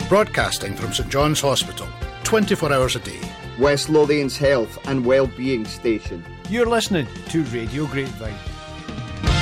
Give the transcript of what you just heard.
Broadcasting from St John's Hospital, 24 hours a day. West Lothian's health and wellbeing station. You're listening to Radio Grapevine.